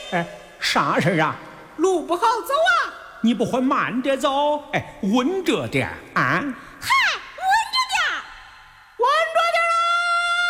哎，啥事儿啊？ 路不好走啊！ 你不会慢点走？哎，稳着点啊！